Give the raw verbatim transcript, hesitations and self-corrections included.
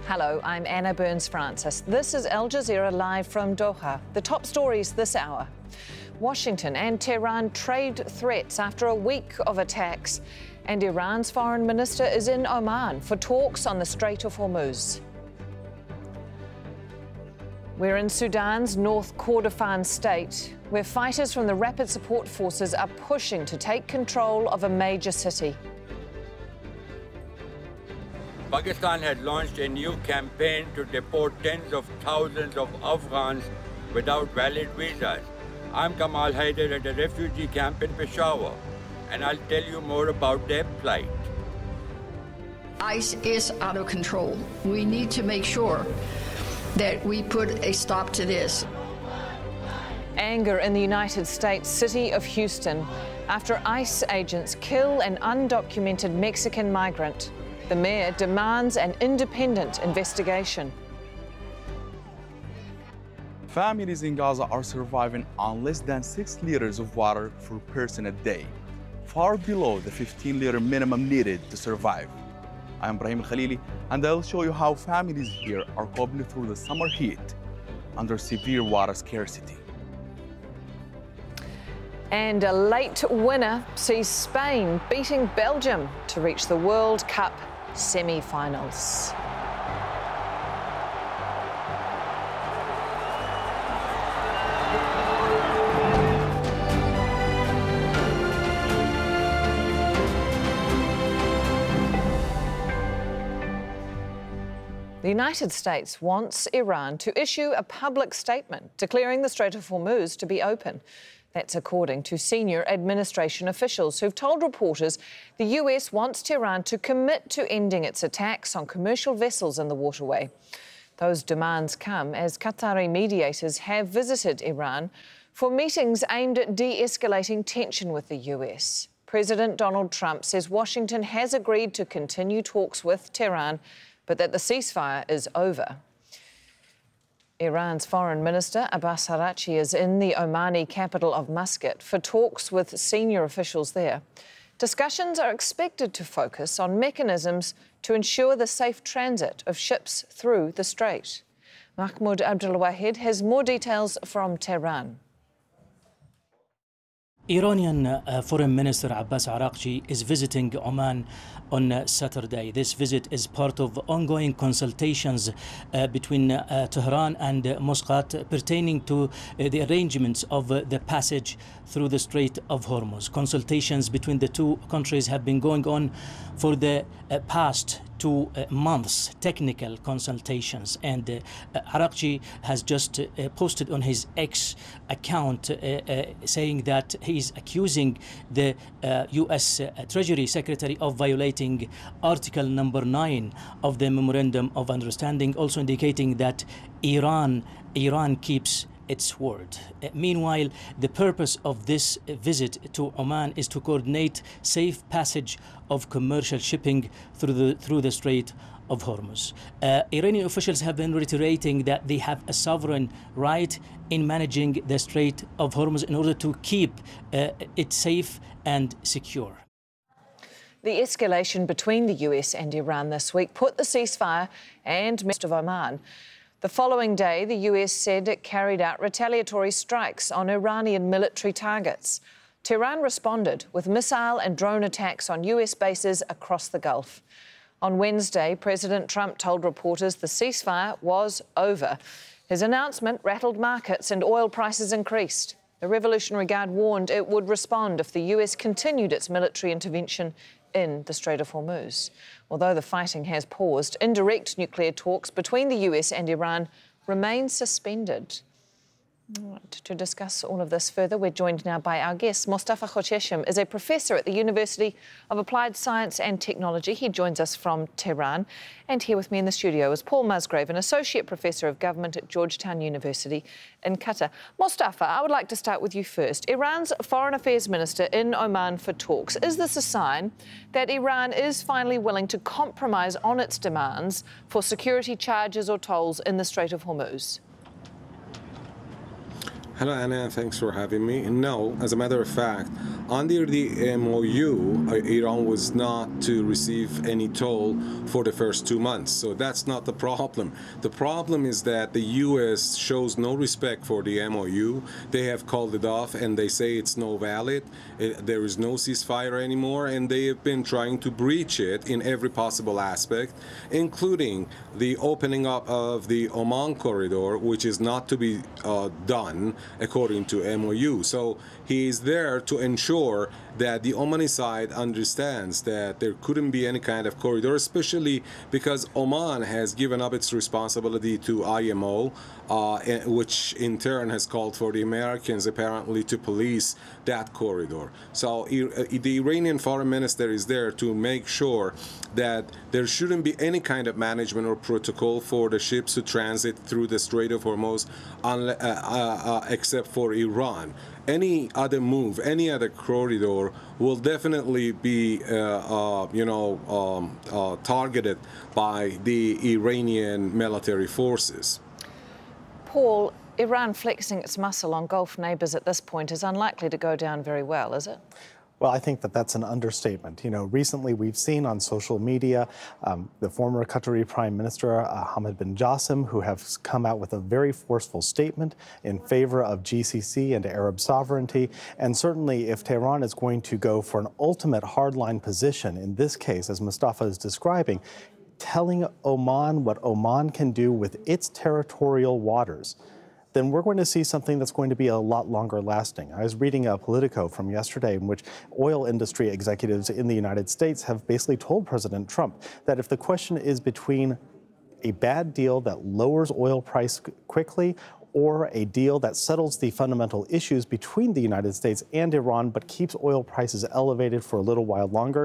Hello, I'm Anna Burns-Francis. This is Al Jazeera live from Doha. The top stories this hour. Washington and Tehran trade threats after a week of attacks. And Iran's foreign minister is in Oman for talks on the Strait of Hormuz. We're in Sudan's North Kordofan state, where fighters from the Rapid Support Forces are pushing to take control of a major city. Pakistan had launched a new campaign to deport tens of thousands of Afghans without valid visas. I'm Kamal Haider at a refugee camp in Peshawar, and I'll tell you more about their plight. ICE is out of control. We need to make sure that we put a stop to this. Anger in the United States city of Houston after ICE agents kill an undocumented Mexican migrant. The mayor demands an independent investigation. Families in Gaza are surviving on less than six liters of water per person a day, far below the fifteen liter minimum needed to survive. I'm Brahim Al-Khalili, and I'll show you how families here are coping through the summer heat under severe water scarcity. And a late winner sees Spain beating Belgium to reach the World Cup semi-finals. The United States wants Iran to issue a public statement declaring the Strait of Hormuz to be open. That's according to senior administration officials who've told reporters the U S wants Tehran to commit to ending its attacks on commercial vessels in the waterway. Those demands come as Qatari mediators have visited Iran for meetings aimed at de-escalating tension with the U S. President Donald Trump says Washington has agreed to continue talks with Tehran, but that the ceasefire is over. Iran's foreign minister, Abbas Araghchi, is in the Omani capital of Muscat for talks with senior officials there. Discussions are expected to focus on mechanisms to ensure the safe transit of ships through the strait. Mahmoud Abdulwahid has more details from Tehran. Iranian uh, Foreign Minister Abbas Araghchi is visiting Oman on uh, Saturday. This visit is part of ongoing consultations uh, between uh, Tehran and uh, Muscat pertaining to uh, the arrangements of uh, the passage through the Strait of Hormuz. Consultations between the two countries have been going on for the uh, past two uh, months, technical consultations, and uh, uh, Araghchi has just uh, posted on his X account uh, uh, saying that he is accusing the uh, U S uh, Treasury Secretary of violating Article number nine of the Memorandum of Understanding, also indicating that Iran, Iran keeps its word. Uh, meanwhile, the purpose of this uh, visit to Oman is to coordinate safe passage of commercial shipping through the through the Strait of Hormuz. Uh, Iranian officials have been reiterating that they have a sovereign right in managing the Strait of Hormuz in order to keep uh, it safe and secure. The escalation between the U S and Iran this week put the ceasefire and most of Oman. The following day, the U S said it carried out retaliatory strikes on Iranian military targets. Tehran responded with missile and drone attacks on U S bases across the Gulf. On Wednesday, President Trump told reporters the ceasefire was over. His announcement rattled markets and oil prices increased. The Revolutionary Guard warned it would respond if the U S continued its military intervention in the Strait of Hormuz. Although the fighting has paused, indirect nuclear talks between the U S and Iran remain suspended. Right, to discuss all of this further, we're joined now by our guest. Mostafa Khocheshem is a professor at the University of Applied Science and Technology. He joins us from Tehran. And here with me in the studio is Paul Musgrave, an associate professor of government at Georgetown University in Qatar. Mostafa, I would like to start with you first. Iran's foreign affairs minister in Oman for talks. Is this a sign that Iran is finally willing to compromise on its demands for security charges or tolls in the Strait of Hormuz? Hello, Anna, and thanks for having me. No, as a matter of fact, under the M O U, uh, Iran was not to receive any toll for the first two months. So that's not the problem. The problem is that the U S shows no respect for the M O U. They have called it off and they say it's no valid. It, there is no ceasefire anymore, and they have been trying to breach it in every possible aspect, including the opening up of the Oman corridor, which is not to be uh, done according to M O U. So he is there to ensure that the Omani side understands that there couldn't be any kind of corridor, especially because Oman has given up its responsibility to I M O, uh, which in turn has called for the Americans apparently to police that corridor. So the Iranian foreign minister is there to make sure that there shouldn't be any kind of management or protocol for the ships to transit through the Strait of Hormuz uh, uh, uh, except for Iran. Any other move, any other corridor will definitely be, uh, uh, you know, um, uh, targeted by the Iranian military forces. Paul, Iran flexing its muscle on Gulf neighbours at this point is unlikely to go down very well, is it? Well, I think that that's an understatement. You know, recently we've seen on social media um, the former Qatari Prime Minister, uh, Hamad bin Jassim, who have come out with a very forceful statement in favor of G C C and Arab sovereignty. And certainly if Tehran is going to go for an ultimate hardline position, in this case, as Mustafa is describing, telling Oman what Oman can do with its territorial waters, then we're going to see something that's going to be a lot longer lasting. I was reading a Politico from yesterday in which oil industry executives in the United States have basically told President Trump that if the question is between a bad deal that lowers oil price quickly or a deal that settles the fundamental issues between the United States and Iran but keeps oil prices elevated for a little while longer,